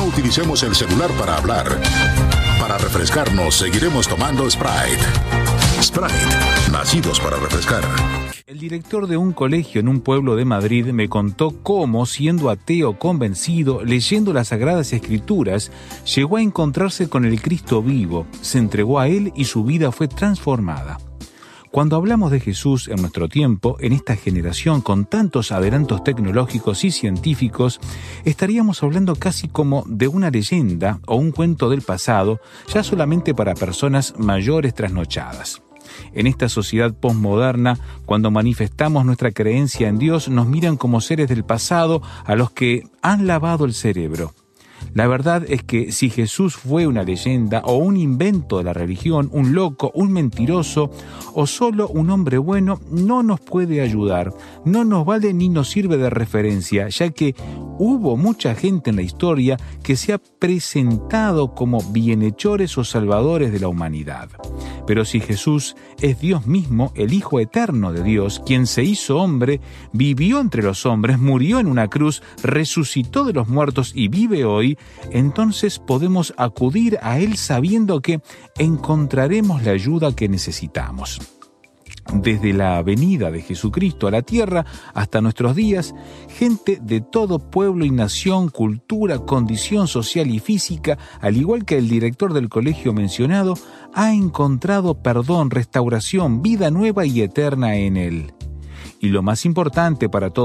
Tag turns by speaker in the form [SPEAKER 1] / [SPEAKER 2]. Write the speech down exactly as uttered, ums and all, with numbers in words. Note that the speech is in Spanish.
[SPEAKER 1] utilicemos el celular para hablar. Para refrescarnos, seguiremos tomando Sprite. Sprite, nacidos para refrescar.
[SPEAKER 2] El director de un colegio en un pueblo de Madrid me contó cómo, siendo ateo convencido, leyendo las Sagradas Escrituras, llegó a encontrarse con el Cristo vivo, se entregó a Él y su vida fue transformada. Cuando hablamos de Jesús en nuestro tiempo, en esta generación con tantos adelantos tecnológicos y científicos, estaríamos hablando casi como de una leyenda o un cuento del pasado, ya solamente para personas mayores trasnochadas. En esta sociedad posmoderna, cuando manifestamos nuestra creencia en Dios, nos miran como seres del pasado a los que han lavado el cerebro. La verdad es que si Jesús fue una leyenda o un invento de la religión, un loco, un mentiroso o solo un hombre bueno, no nos puede ayudar, no nos vale ni nos sirve de referencia, ya que hubo mucha gente en la historia que se ha presentado como bienhechores o salvadores de la humanidad. Pero si Jesús es Dios mismo, el Hijo eterno de Dios, quien se hizo hombre, vivió entre los hombres, murió en una cruz, resucitó de los muertos y vive hoy, entonces podemos acudir a Él sabiendo que encontraremos la ayuda que necesitamos. Desde la venida de Jesucristo a la tierra hasta nuestros días, gente de todo pueblo y nación, cultura, condición social y física, al igual que el director del colegio mencionado, ha encontrado perdón, restauración, vida nueva y eterna en Él. Y lo más importante para todos,